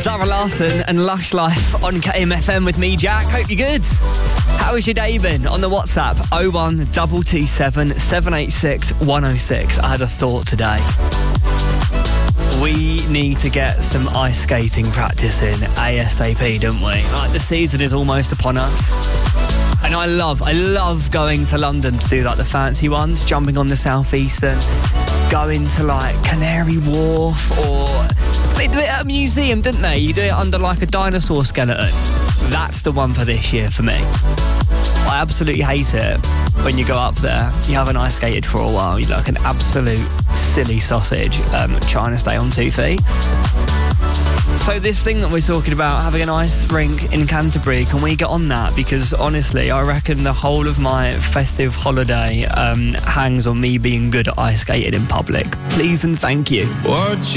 Zara Larsson and Lush Life on KMFM with me, Jack. Hope you're good. How has your day been? On the WhatsApp, 01227 786 106. I had a thought today. We need to get some ice skating practice in ASAP, don't we? Like, the season is almost upon us. And I love going to London to do like the fancy ones, jumping on the Southeastern, going to like Canary Wharf, or they do it at a museum, didn't they? You do it under like a dinosaur skeleton. That's the one for this year for me. I absolutely hate it when you go up there, you haven't ice skated for a while, you're like an absolute silly sausage trying to stay on 2 feet. So this thing that we're talking about, having an ice rink in Canterbury, can we get on that? Because honestly, I reckon the whole of my festive holiday hangs on me being good at ice skating in public. Please and thank you.